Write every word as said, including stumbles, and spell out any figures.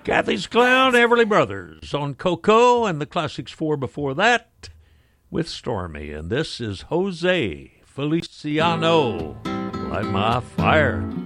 Kathy's Clown, Everly Brothers on Coco, and the Classics four before that with Stormy. And this is Jose Feliciano, Light My Fire.